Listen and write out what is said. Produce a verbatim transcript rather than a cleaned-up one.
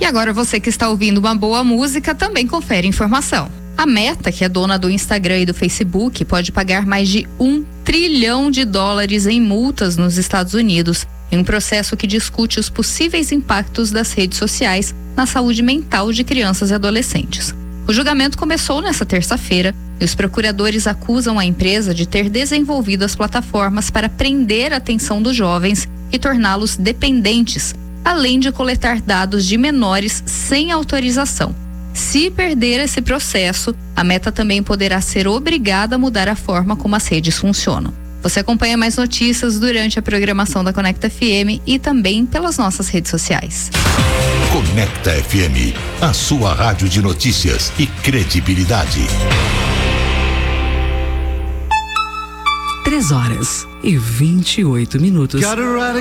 E agora você que está ouvindo uma boa música também confere informação. A Meta, que é dona do Instagram e do Facebook, pode pagar mais de um trilhão de dólares em multas nos Estados Unidos, em um processo que discute os possíveis impactos das redes sociais na saúde mental de crianças e adolescentes. O julgamento começou nesta terça-feira e os procuradores acusam a empresa de ter desenvolvido as plataformas para prender a atenção dos jovens e torná-los dependentes, além de coletar dados de menores sem autorização. Se perder esse processo, a Meta também poderá ser obrigada a mudar a forma como as redes funcionam. Você acompanha mais notícias durante a programação da Conecta F M e também pelas nossas redes sociais. Conecta F M, a sua rádio de notícias e credibilidade. Três horas e vinte e oito minutos.